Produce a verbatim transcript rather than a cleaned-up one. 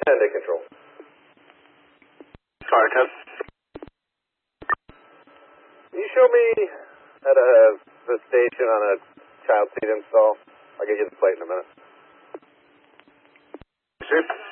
Pending control. Car test. Can you show me at a, the station on a child seat install? I'll get you the plate in a minute. Sir?